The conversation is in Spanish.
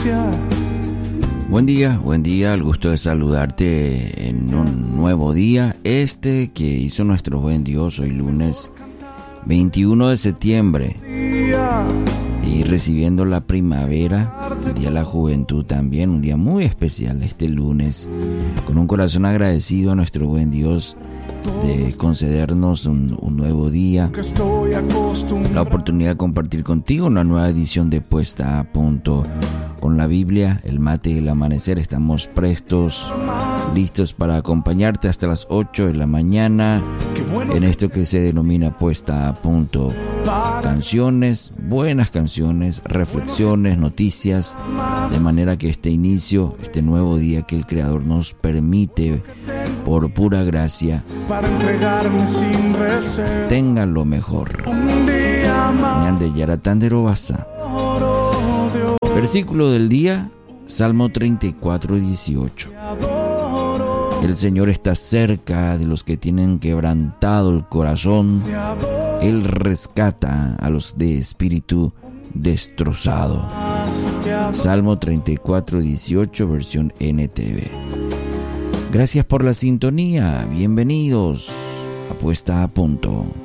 Buen día, el gusto de saludarte en un nuevo día, que hizo nuestro buen Dios hoy lunes 21 de septiembre, y recibiendo la primavera, el Día de la Juventud también, un día muy especial este lunes, con un corazón agradecido a nuestro buen Dios de concedernos un nuevo día, la oportunidad de compartir contigo una nueva edición de Puesta a Punto con la Biblia, el mate y el amanecer. Estamos listos para acompañarte hasta las 8 de la mañana en esto que se denomina Puesta a Punto. Canciones, buenas canciones, reflexiones, noticias, de manera que este inicio, este nuevo día que el Creador nos permite por pura gracia, tengan lo mejor. Versículo del día, Salmo 34, 18. El Señor está cerca de los que tienen quebrantado el corazón. Él rescata a los de espíritu destrozado. Salmo 34, 18, versión NTV. Gracias por la sintonía. Bienvenidos a Puesta a Punto.